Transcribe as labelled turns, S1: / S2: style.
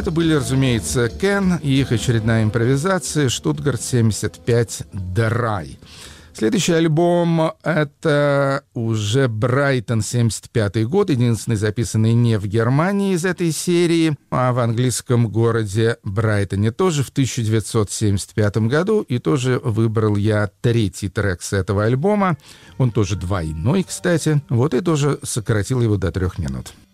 S1: Это были, разумеется, Кен и их очередная импровизация «Штутгарт 75 Драй». Следующий альбом — это уже Брайтон, 75-й год, единственный записанный не в Германии из этой серии, а в английском городе Брайтоне, тоже в 1975 году, и тоже выбрал я третий трек с этого альбома, он тоже двойной, кстати, вот и тоже сократил его до 3 минут.